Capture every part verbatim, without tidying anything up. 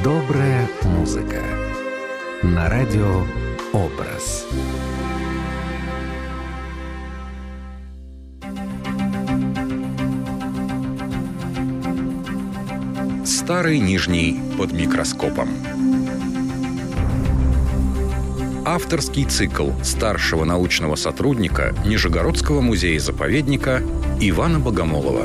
Добрая музыка. На радио «Образ». Старый Нижний под микроскопом. Авторский цикл старшего научного сотрудника Нижегородского музея-заповедника Ивана Богомолова.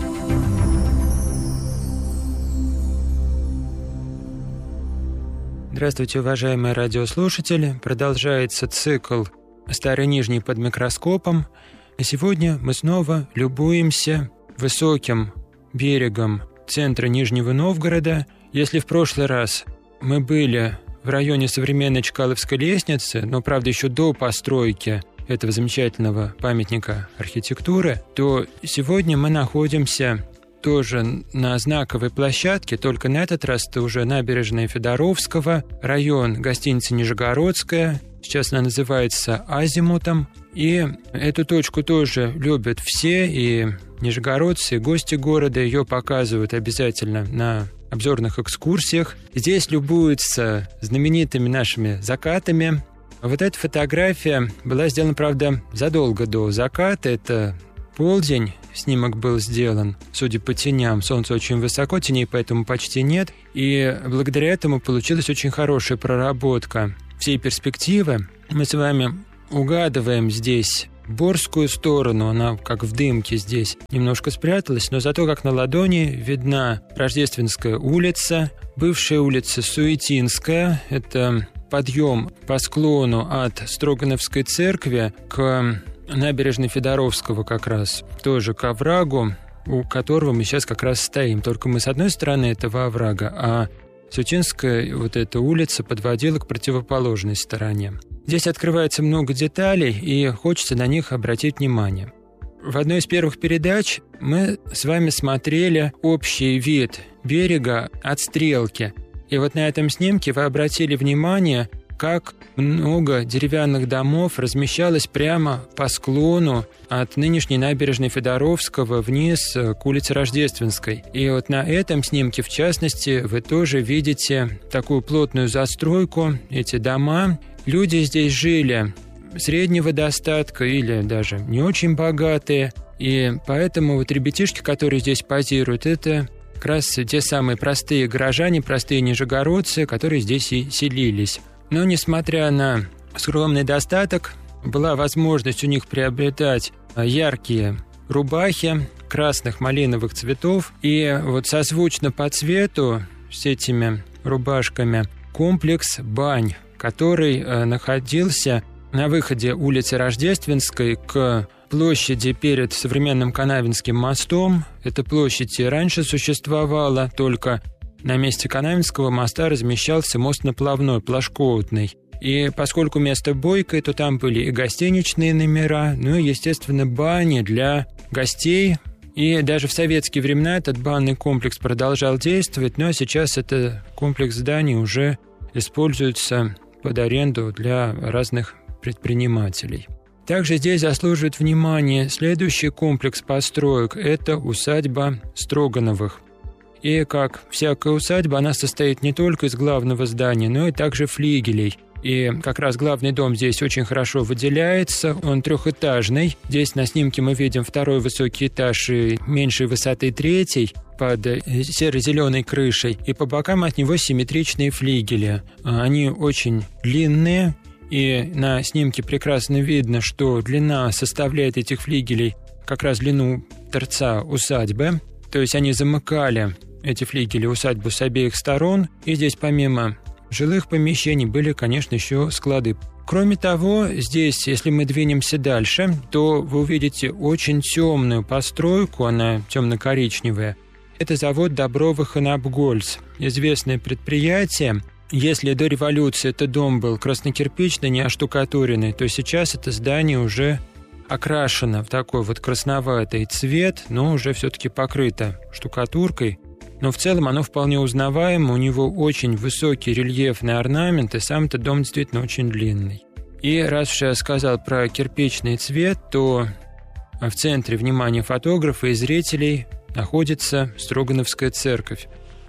Здравствуйте, уважаемые радиослушатели. Продолжается цикл «Старый Нижний под микроскопом». И сегодня мы снова любуемся высоким берегом центра Нижнего Новгорода. Если в прошлый раз мы были в районе современной Чкаловской лестницы, но, правда, еще до постройки этого замечательного памятника архитектуры, то сегодня мы находимся тоже на знаковой площадке, только на этот раз это уже набережная Федоровского, район гостиницы «Нижегородская». Сейчас она называется «Азимутом». И эту точку тоже любят все, и нижегородцы, и гости города. Ее показывают обязательно на обзорных экскурсиях. Здесь любуются знаменитыми нашими закатами. Вот эта фотография была сделана, правда, задолго до заката. Это полдень, снимок был сделан, судя по теням. Солнце очень высоко, теней поэтому почти нет. И благодаря этому получилась очень хорошая проработка всей перспективы. Мы с вами угадываем здесь Борскую сторону, она как в дымке здесь немножко спряталась, но зато как на ладони видна Рождественская улица, бывшая улица Суетинская, это подъем по склону от Строгановской церкви к набережной Федоровского как раз, тоже к оврагу, у которого мы сейчас как раз стоим. Только мы с одной стороны этого оврага, а Суетинская, вот эта улица, подводила к противоположной стороне. Здесь открывается много деталей, и хочется на них обратить внимание. В одной из первых передач мы с вами смотрели общий вид берега от стрелки. И вот на этом снимке вы обратили внимание, как много деревянных домов размещалось прямо по склону от нынешней набережной Федоровского вниз к улице Рождественской. И вот на этом снимке, в частности, вы тоже видите такую плотную застройку, эти дома. Люди здесь жили среднего достатка или даже не очень богатые. И поэтому вот ребятишки, которые здесь позируют, это как раз те самые простые горожане, простые нижегородцы, которые здесь и селились. Но, несмотря на скромный достаток, была возможность у них приобретать яркие рубахи красных малиновых цветов. И вот созвучно по цвету с этими рубашками комплекс бань, который находился на выходе улицы Рождественской к площади перед современным Канавинским мостом. Эта площадь и раньше существовала, только на месте Канавинского моста размещался мост наплавной, плашкоутный. И поскольку место бойкое, то там были и гостиничные номера, ну и, естественно, бани для гостей. И даже в советские времена этот банный комплекс продолжал действовать, но сейчас этот комплекс зданий уже используется под аренду для разных предпринимателей. Также здесь заслуживает внимания следующий комплекс построек – это усадьба Строгановых. И, как всякая усадьба, она состоит не только из главного здания, но и также флигелей. И как раз главный дом здесь очень хорошо выделяется, он трехэтажный. Здесь на снимке мы видим второй высокий этаж и меньшей высоты третий под серо-зеленой крышей. И по бокам от него симметричные флигели. Они очень длинные, и на снимке прекрасно видно, что длина составляет этих флигелей как раз длину торца усадьбы. То есть они замыкали эти флигели усадьбу с обеих сторон. И здесь помимо жилых помещений были, конечно, еще склады. Кроме того, здесь, если мы двинемся дальше, то вы увидите очень темную постройку, она темно-коричневая. Это завод Добровых и Напгольц, известное предприятие. Если до революции этот дом был краснокирпичный, не оштукатуренный, то сейчас это здание уже окрашено в такой вот красноватый цвет, но уже все-таки покрыто штукатуркой. Но в целом оно вполне узнаваемо, у него очень высокий рельефный орнамент, и сам этот дом действительно очень длинный. И раз уж я сказал про кирпичный цвет, то в центре внимания фотографа и зрителей находится Строгановская церковь.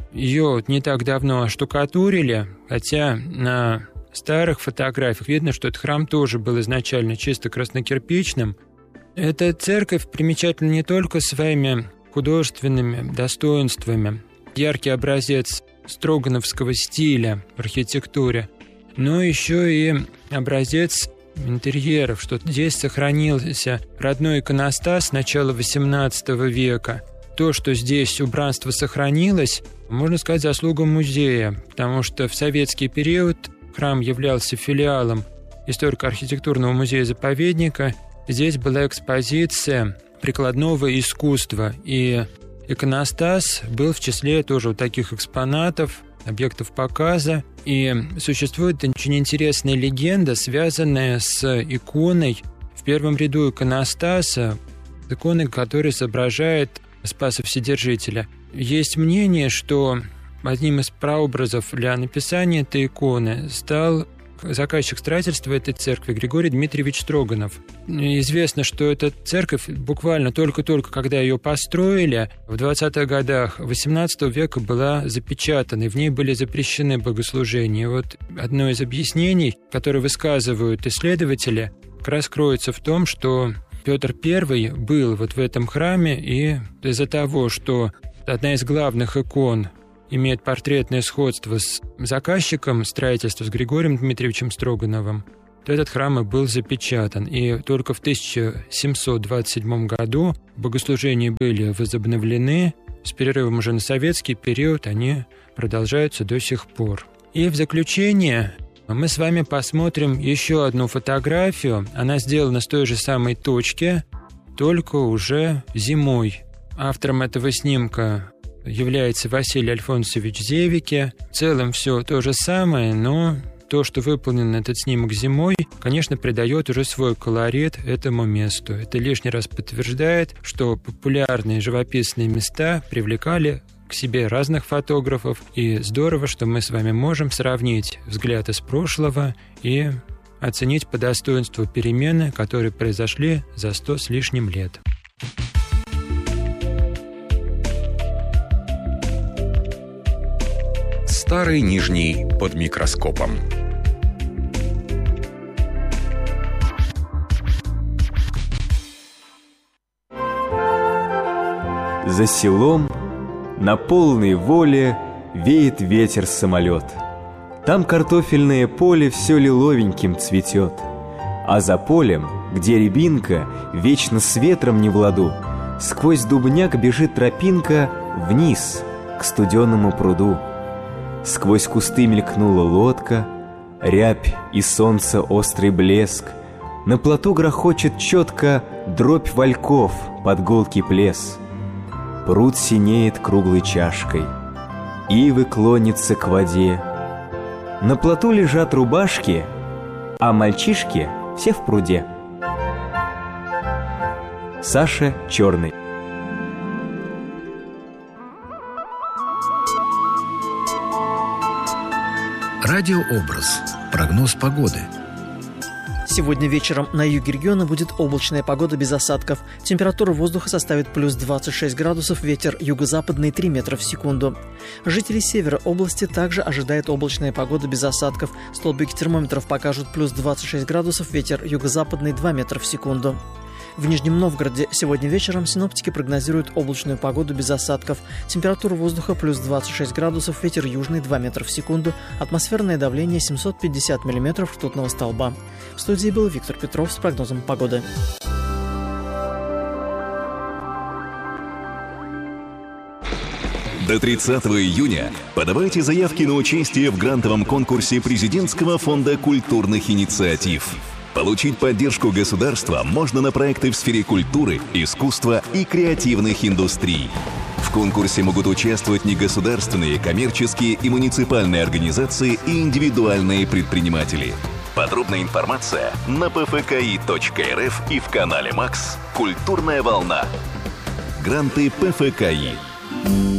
Ее не так давно оштукатурили, хотя на старых фотографиях видно, что этот храм тоже был изначально чисто краснокирпичным. Эта церковь примечательна не только своими художественными достоинствами, яркий образец строгановского стиля в архитектуре, но еще и образец интерьеров, что здесь сохранился родной иконостас начала восемнадцатого века. То, что здесь убранство сохранилось, можно сказать, заслуга музея, потому что в советский период храм являлся филиалом историко-архитектурного музея-заповедника. Здесь была экспозиция прикладного искусства, и иконостас был в числе тоже вот таких экспонатов, объектов показа. И существует очень интересная легенда, связанная с иконой в первом ряду иконостаса, иконой, которая изображает Спаса Вседержителя. Есть мнение, что одним из прообразов для написания этой иконы стал заказчик строительства этой церкви Григорий Дмитриевич Строганов. Известно, что эта церковь буквально только-только, когда ее построили, в двадцатых годах восемнадцатого века была запечатана, и в ней были запрещены богослужения. Вот одно из объяснений, которое высказывают исследователи, как раз кроется в том, что Петр Первый был вот в этом храме, и из-за того, что одна из главных икон имеет портретное сходство с заказчиком строительства, с Григорием Дмитриевичем Строгановым, то этот храм и был запечатан. И только в тысяча семьсот двадцать седьмом году богослужения были возобновлены. С перерывом уже на советский период они продолжаются до сих пор. И в заключение мы с вами посмотрим еще одну фотографию. Она сделана с той же самой точки, только уже зимой. Автором этого снимка является Василий Альфонсович Зевики. В целом все то же самое, но то, что выполнен этот снимок зимой, конечно, придает уже свой колорит этому месту. Это лишний раз подтверждает, что популярные живописные места привлекали к себе разных фотографов, и здорово, что мы с вами можем сравнить взгляд из прошлого и оценить по достоинству перемены, которые произошли за сто с лишним лет. Старый Нижний под микроскопом. За селом на полной воле веет ветер-самолет. Там картофельное поле все лиловеньким цветет, а за полем, где рябинка вечно с ветром не в ладу, сквозь дубняк бежит тропинка вниз к студенному пруду. Сквозь кусты мелькнула лодка, рябь и солнце острый блеск. На плоту грохочет четко дробь вальков под гулкий плес. Пруд синеет круглой чашкой, ивы клонятся к воде. На плоту лежат рубашки, а мальчишки все в пруде. Саша Черный. Радиообраз. Прогноз погоды. Сегодня вечером на юге региона будет облачная погода без осадков. Температура воздуха составит плюс двадцать шесть градусов, ветер юго-западный три метра в секунду. Жители севера области также ожидает облачная погода без осадков. Столбики термометров покажут плюс двадцать шесть градусов, ветер юго-западный два метра в секунду. В Нижнем Новгороде сегодня вечером синоптики прогнозируют облачную погоду без осадков. Температура воздуха плюс двадцать шесть градусов, ветер южный два метра в секунду, атмосферное давление семьсот пятьдесят миллиметров ртутного столба. В студии был Виктор Петров с прогнозом погоды. До тридцатого июня подавайте заявки на участие в грантовом конкурсе Президентского фонда культурных инициатив. Получить поддержку государства можно на проекты в сфере культуры, искусства и креативных индустрий. В конкурсе могут участвовать негосударственные, коммерческие и муниципальные организации и индивидуальные предприниматели. Подробная информация на пэ эф ка и точка эр эф и в канале Макс «Культурная волна». Гранты пэ эф ка и.